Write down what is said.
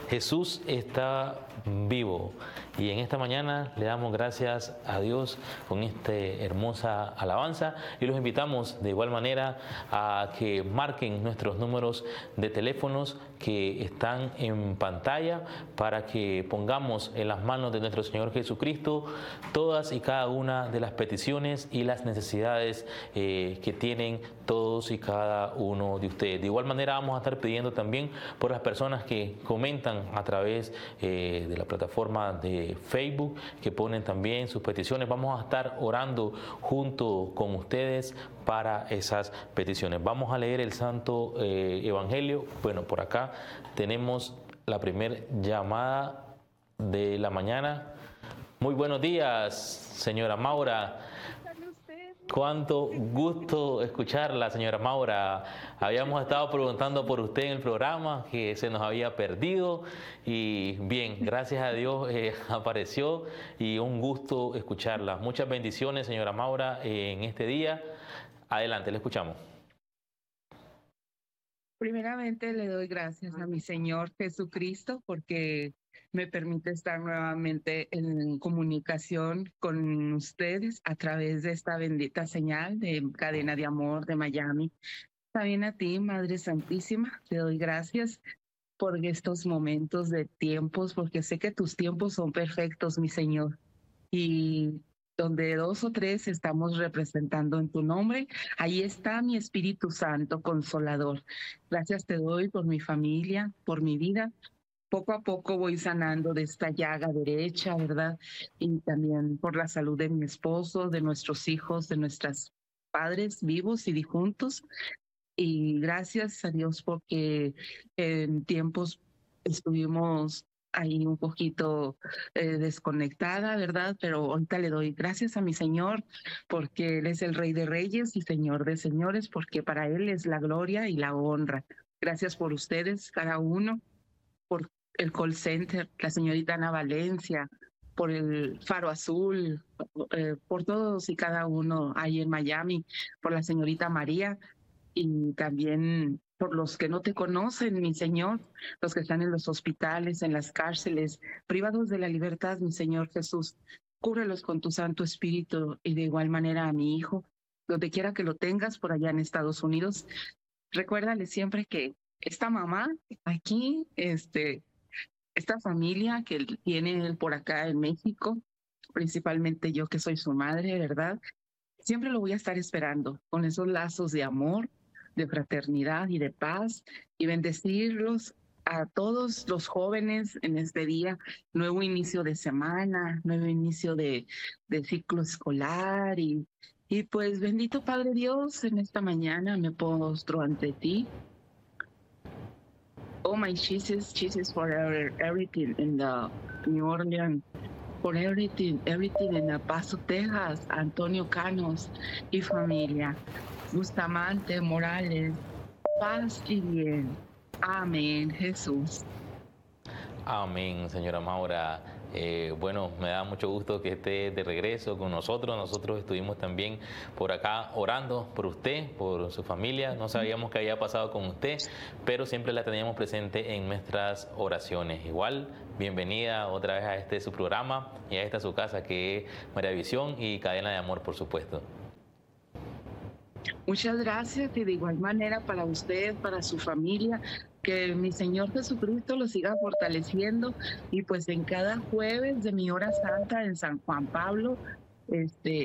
Jesús está vivo y en esta mañana le damos gracias a Dios con esta hermosa alabanza y los invitamos de igual manera a que marquen nuestros números de teléfonos que están en pantalla para que pongamos en las manos de nuestro Señor Jesucristo todas y cada una de las peticiones y las necesidades que tienen todos y cada uno de ustedes. De igual manera vamos a estar pidiendo también por las personas que comentan a través de la plataforma de Facebook, que ponen también sus peticiones. Vamos a estar orando junto con ustedes para esas peticiones. Vamos a leer el Santo Evangelio. Bueno, por acá tenemos la primera llamada de la mañana. Muy buenos días, señora Maura. Cuánto gusto escucharla, señora Maura. Habíamos estado preguntando por usted en el programa, que se nos había perdido. Y bien, gracias a Dios apareció y un gusto escucharla. Muchas bendiciones, señora Maura, en este día. Adelante, le escuchamos. Primeramente le doy gracias a mi Señor Jesucristo porque me permite estar nuevamente en comunicación con ustedes a través de esta bendita señal de Cadena de Amor de Miami. También a ti, Madre Santísima, te doy gracias por estos momentos de tiempos, porque sé que tus tiempos son perfectos, mi Señor. Y donde 2 o 3 estamos representando en tu nombre, ahí está mi Espíritu Santo Consolador. Gracias te doy por mi familia, por mi vida. Poco a poco voy sanando de esta llaga derecha, ¿verdad? Y también por la salud de mi esposo, de nuestros hijos, de nuestros padres vivos y difuntos. Y gracias a Dios porque en tiempos estuvimos ahí un poquito desconectada, ¿verdad? Pero ahorita le doy gracias a mi Señor porque Él es el Rey de Reyes y Señor de Señores, porque para Él es la gloria y la honra. Gracias por ustedes, cada uno, por el call center, la señorita Ana Valencia, por el Faro Azul, por todos y cada uno ahí en Miami, por la señorita María y también por los que no te conocen, mi Señor, los que están en los hospitales, en las cárceles, privados de la libertad, mi Señor Jesús. Cúbrelos con tu Santo Espíritu y de igual manera a mi hijo, donde quiera que lo tengas por allá en Estados Unidos. Recuérdale siempre que esta mamá aquí, esta familia que tiene él por acá en México, principalmente yo que soy su madre, ¿verdad? Siempre lo voy a estar esperando con esos lazos de amor, de fraternidad y de paz y bendecirlos a todos los jóvenes en este día, nuevo inicio de semana, nuevo inicio de ciclo escolar y pues bendito Padre Dios, en esta mañana me postro ante ti. Oh my Jesus, Jesus for everything in the New Orleans, for everything en El Paso, Texas, Antonio Canos y familia, Bustamante Morales, paz y bien. Amén, Jesús. Amén, señora Maura. Bueno, me da mucho gusto que esté de regreso con nosotros. Nosotros estuvimos también por acá orando por usted, por su familia. No sabíamos qué había pasado con usted, pero siempre la teníamos presente en nuestras oraciones. Igual, bienvenida otra vez a este su programa y a esta su casa que es María Visión y Cadena de Amor, por supuesto. Muchas gracias y de igual manera para usted, para su familia, que mi Señor Jesucristo lo siga fortaleciendo y pues en cada jueves de mi hora santa en San Juan Pablo,